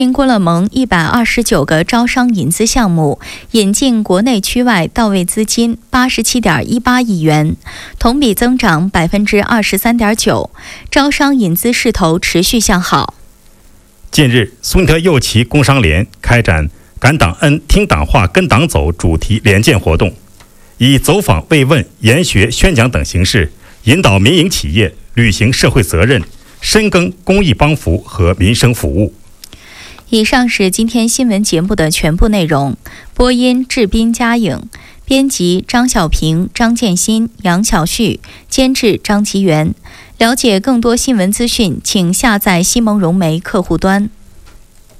经过了盟129个招商引资项目，引进国内区外到位资金87.18亿元，同比增长23.9%，招商引资势头持续向好。 近日，苏尼特右旗工商联开展感党恩、听党话、跟党走主题联建活动，以走访、慰问、研学、宣讲等形式，引导民营企业履行社会责任，深耕公益帮扶和民生服务。 以上是今天新闻节目的全部内容。播音：志斌、嘉颖，编辑：张小平、张建新、杨小旭，监制：张吉元。了解更多新闻资讯，请下载西蒙融媒客户端。